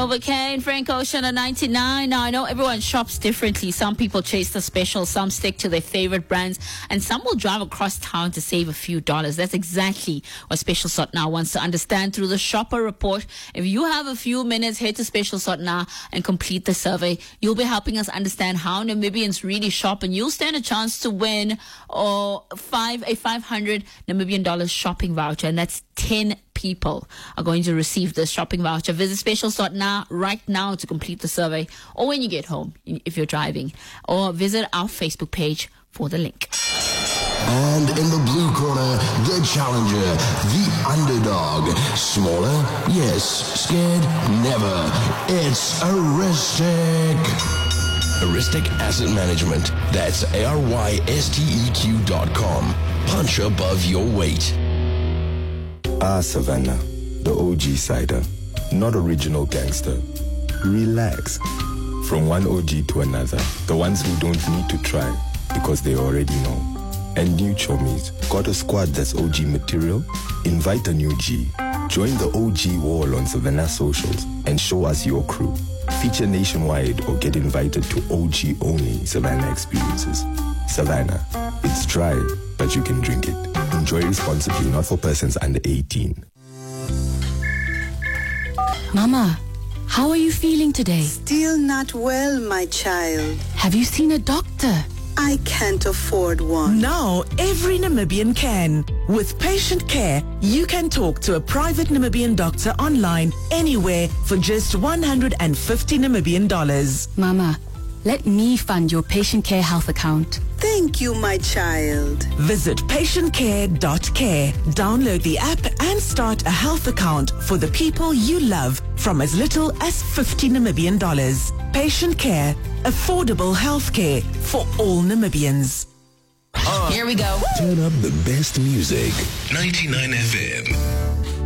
Nova Kane, Frank Ocean at 99. Now, I know everyone shops differently. Some people chase the special, some stick to their favorite brands, and some will drive across town to save a few dollars. That's exactly what Special Sort Now wants to understand through the Shopper Report. If you have a few minutes, head to Special Sort Now and complete the survey. You'll be helping us understand how Namibians really shop, and you'll stand a chance to win a 500 Namibian dollars shopping voucher, and that's 10 people are going to receive this shopping voucher. Visit Special Sort Now right now to complete the survey, or when you get home if you're driving, or visit our Facebook page for the link. And in the blue corner, the challenger, the underdog. Smaller? Yes. Scared? Never. It's Aristic. Aristic Asset Management. That's ARYSTEQ.com. Punch above your weight. Savannah, the OG cider, not original gangster. Relax. From one OG to another, the ones who don't need to try because they already know. And new chomies, got a squad that's OG material? Invite a new G. Join the OG wall on Savannah socials and show us your crew. Feature nationwide or get invited to OG only Savannah experiences. Savannah, it's dry, but you can drink it. Enjoy responsibly, not for persons under 18. Mama, how are you feeling today? Still not well, my child. Have you seen a doctor? I can't afford one. Now, every Namibian can. With Patient Care, you can talk to a private Namibian doctor online anywhere for just 150 Namibian dollars. Mama, let me fund your Patient Care health account. Thank you, my child. Visit patientcare.care. Download the app and start a health account for the people you love from as little as 50 Namibian dollars. Patient Care, affordable health care for all Namibians. Here we go. Turn up the best music. 99 FM.